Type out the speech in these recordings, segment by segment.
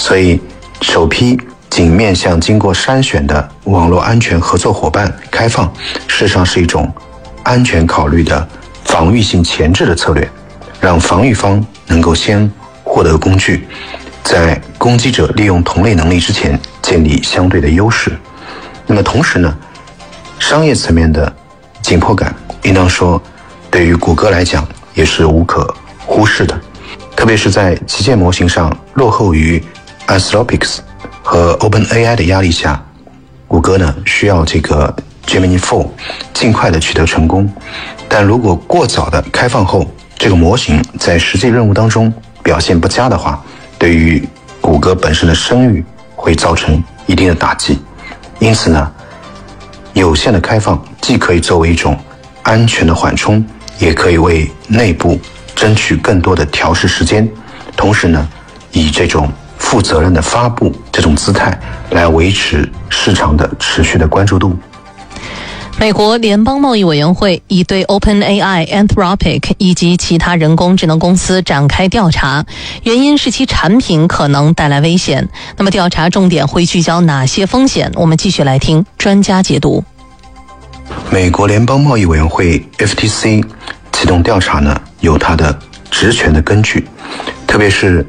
所以首批仅面向经过筛选的网络安全合作伙伴开放，事实上是一种安全考虑的防御性前置的策略，让防御方能够先获得工具，在攻击者利用同类能力之前建立相对的优势。那么同时呢，商业层面的紧迫感应当说对于谷歌来讲也是无可忽视的，特别是在旗舰模型上落后于 Anthropic 和 OpenAI 的压力下，谷歌呢需要这个 Gemini 4尽快的取得成功。但如果过早的开放后，这个模型在实际任务当中表现不佳的话，对于谷歌本身的声誉会造成一定的打击。因此呢，有限的开放既可以作为一种安全的缓冲，也可以为内部争取更多的调试时间，同时呢，以这种负责任的发布这种姿态来维持市场的持续的关注度。 美国联邦贸易委员会已对 OpenAI、Anthropic 以及其他人工智能公司展开调查，原因是其产品可能带来危险。那么调查重点会聚焦哪些风险？我们继续来听专家解读。 美国联邦贸易委员会 FTC 启动调查呢，有它的职权的根据，特别是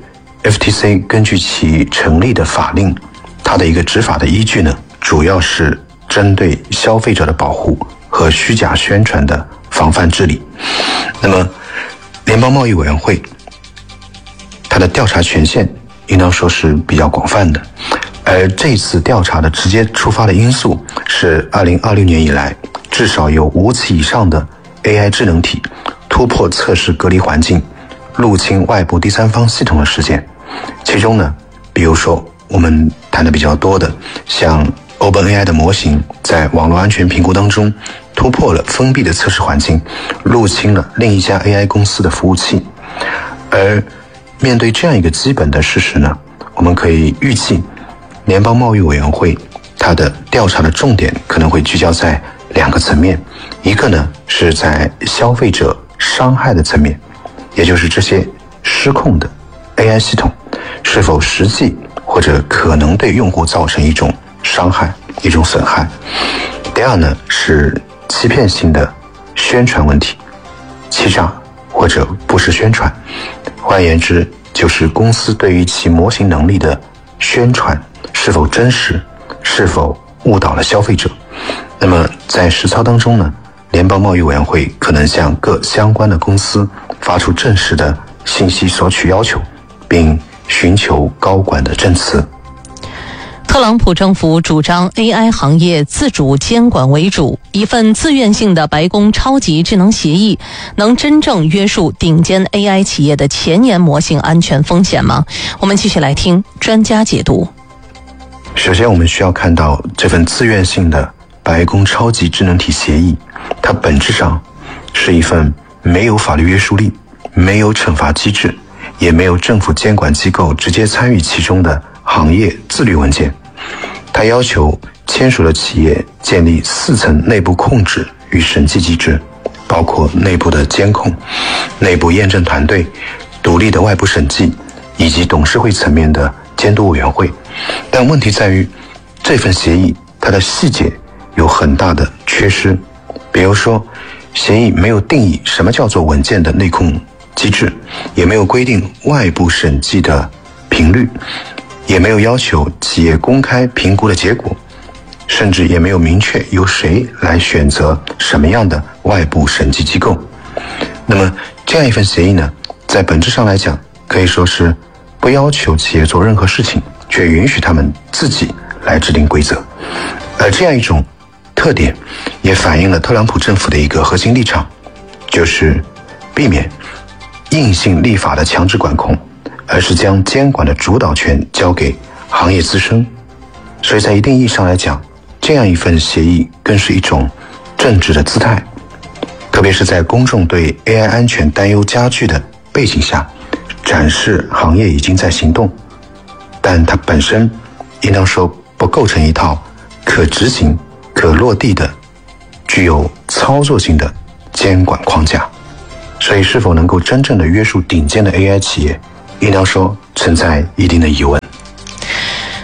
FTC 根据其成立的法令，它的一个执法的依据呢，主要是针对消费者的保护和虚假宣传的防范治理。那么联邦贸易委员会它的调查权限应当说是比较广泛的，而这次调查的直接触发的因素是2020年以来至少有5起以上的 AI 智能体突破测试隔离环境，入侵外部第三方系统的事件。其中呢，比如说我们谈的比较多的，像OpenAI 的模型在网络安全评估当中突破了封闭的测试环境，入侵了另一家 AI 公司的服务器。而面对这样一个基本的事实呢，我们可以预计联邦贸易委员会它的调查的重点可能会聚焦在2个层面，一个呢是在消费者伤害的层面，也就是这些失控的 AI 系统是否实际或者可能对用户造成一种伤害、一种损害。第二呢是欺骗性的宣传问题，欺诈或者不实宣传，换言之就是公司对于其模型能力的宣传是否真实，是否误导了消费者。那么在实操当中呢，联邦贸易委员会可能向各相关的公司发出正式的信息索取要求，并寻求高管的证词。 特朗普政府主张 AI 行业自主监管为主，一份自愿性的白宫超级智能协议能真正约束顶尖 AI 企业的前沿模型安全风险吗？我们继续来听专家解读。 首先我们需要看到这份自愿性的白宫超级智能体协议，它本质上是一份没有法律约束力、没有惩罚机制，也没有政府监管机构直接参与其中的行业自律文件。它要求签署的企业建立4层内部控制与审计机制，包括内部的监控、内部验证团队、独立的外部审计以及董事会层面的监督委员会。但问题在于，这份协议它的细节有很大的缺失。比如说，协议没有定义什么叫做稳健的内控机制，也没有规定外部审计的频率，也没有要求企业公开评估的结果，甚至也没有明确由谁来选择什么样的外部审计机构。那么这样一份协议呢，在本质上来讲，可以说是不要求企业做任何事情，却允许他们自己来制定规则。而这样一种特点也反映了特朗普政府的一个核心立场，就是避免硬性立法的强制管控，而是将监管的主导权交给行业自身。所以在一定意义上来讲，这样一份协议更是一种政治的姿态，特别是在公众对 AI 安全担忧加剧的背景下，展示行业已经在行动，但它本身应当说不构成一套可执行、可落地的、具有操作性的监管框架。所以是否能够真正的约束顶尖的 AI 企业，应当说存在一定的疑问。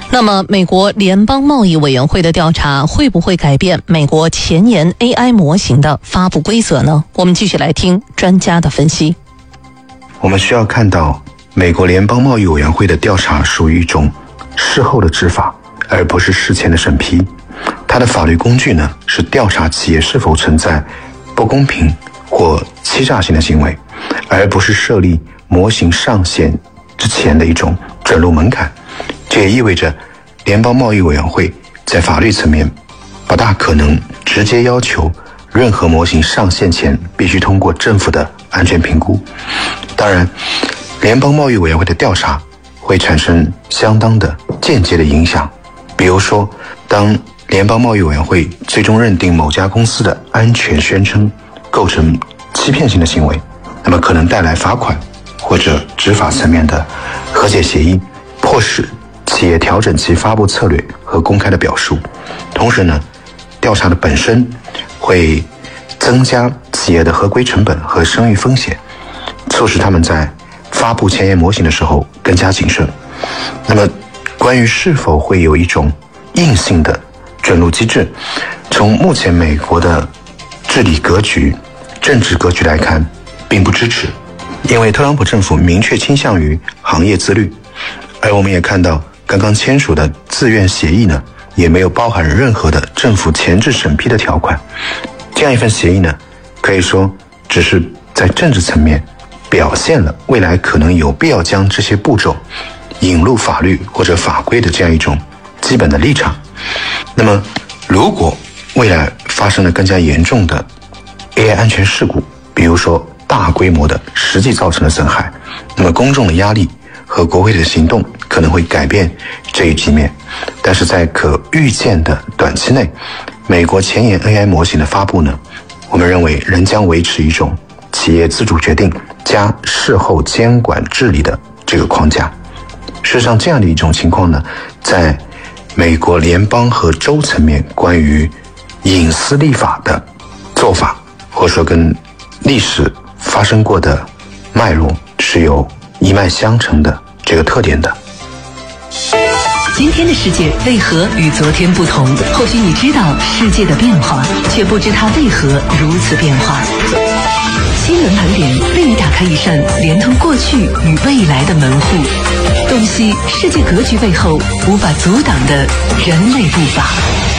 那么，美国联邦贸易委员会的调查会不会改变美国前沿 AI 模型的发布规则呢？我们继续来听专家的分析。 我们需要看到，美国联邦贸易委员会的调查属于一种事后的执法，而不是事前的审批。它的法律工具呢，是调查企业是否存在不公平或欺诈性的行为，而不是设立模型上线之前的一种准入门槛。这也意味着联邦贸易委员会在法律层面不大可能直接要求任何模型上线前必须通过政府的安全评估。当然，联邦贸易委员会的调查会产生相当的间接的影响。比如说，当联邦贸易委员会最终认定某家公司的安全宣称构成欺骗性的行为，那么可能带来罚款或者执法层面的和解协议，迫使企业调整其发布策略和公开的表述。同时呢，调查的本身会增加企业的合规成本和声誉风险，促使他们在发布前沿模型的时候更加谨慎。那么关于是否会有一种硬性的准入机制，从目前美国的治理格局、政治格局来看，并不支持，因为特朗普政府明确倾向于行业自律，而我们也看到刚刚签署的自愿协议呢，也没有包含任何的政府前置审批的条款。这样一份协议呢，可以说只是在政治层面表现了未来可能有必要将这些步骤引入法律或者法规的这样一种基本的立场。那么如果未来发生了更加严重的 AI 安全事故，比如说大规模的实际造成的损害，那么公众的压力和国会的行动可能会改变这一局面。但是在可预见的短期内，美国前沿 AI 模型的发布呢，我们认为仍将维持一种企业自主决定加事后监管治理的这个框架。事实上，这样的一种情况呢，在美国联邦和州层面关于隐私立法的做法，或者说跟历史发生过的脉络是有一脉相承的这个特点的。 今天的世界为何与昨天不同？或许你知道世界的变化，却不知它为何如此变化。新闻盘点为你打开一扇连通过去与未来的门户，洞悉世界格局背后无法阻挡的人类步伐。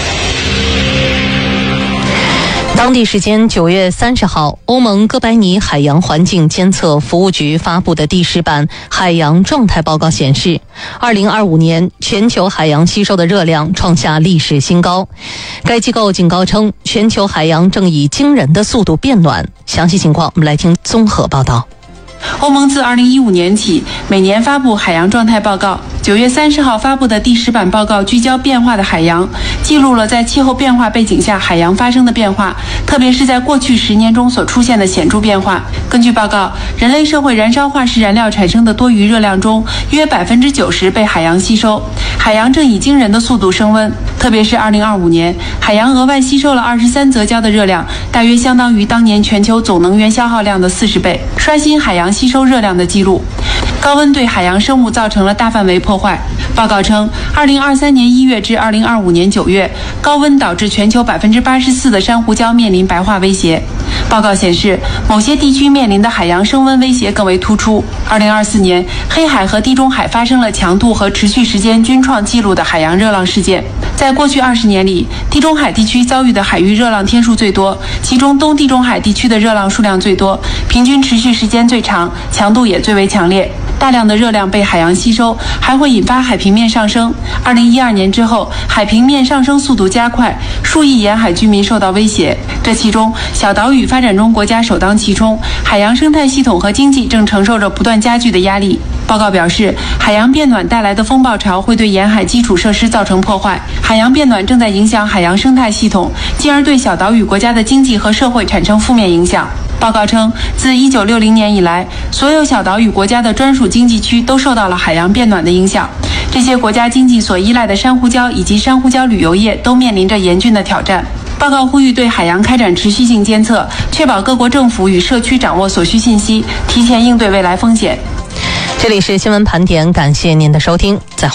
当地时间9月30号，欧盟哥白尼海洋环境监测服务局发布的第10版海洋状态报告显示，2025年全球海洋吸收的热量创下历史新高。该机构警告称，全球海洋正以惊人的速度变暖。详细情况，我们来听综合报道。 欧盟自2015年起每年发布海洋状态报告。9月30号发布的第10版报告聚焦变化的海洋，记录了在气候变化背景下海洋发生的变化，特别是在过去10年中所出现的显著变化。根据报告，人类社会燃烧化石燃料产生的多余热量中，约90%被海洋吸收。海洋正以惊人的速度升温，特别是2025年，海洋额外吸收了23则焦的热量，大约相当于当年全球总能源消耗量的40倍，刷新海洋吸收热量的记录。高温对海洋生物造成了大范围破坏。报告称，2023年1月至2025年9月，高温导致全球84%的珊瑚礁面临白化威胁。报告显示，某些地区面临的海洋升温威胁更为突出。2024年，黑海和地中海发生了强度和持续时间均创纪录的海洋热浪事件。在过去20年里，地中海地区遭遇的海域热浪天数最多，其中东地中海地区的热浪数量最多，平均持续时间最长，强度也最为强烈。大量的热量被海洋吸收，还会引发海平面上升。2012年之后，海平面上升速度加快，数亿沿海居民受到威胁。这其中，小岛屿发展中国家首当其冲，海洋生态系统和经济正承受着不断加剧的压力。报告表示，海洋变暖带来的风暴潮会对沿海基础设施造成破坏，海洋变暖正在影响海洋生态系统，进而对小岛屿国家的经济和社会产生负面影响。报告称，自1960年以来，所有小岛屿国家的专属经济区都受到了海洋变暖的影响。这些国家经济所依赖的珊瑚礁以及珊瑚礁旅游业都面临着严峻的挑战。报告呼吁对海洋开展持续性监测，确保各国政府与社区掌握所需信息，提前应对未来风险。 这里是新闻盘点，感谢您的收听。